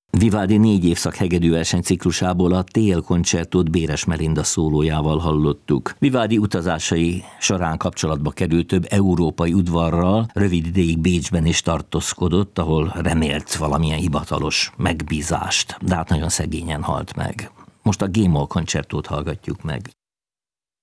Vivaldi 4 évszak hegedűverseny ciklusából a Tél koncertót Béres Melinda szólójával hallottuk. Vivaldi utazásai során kapcsolatba került több európai udvarral, rövid ideig Bécsben is tartózkodott, ahol remélt valamilyen hivatalos megbízást, de hát nagyon szegényen halt meg. Most a G-moll koncertót hallgatjuk meg.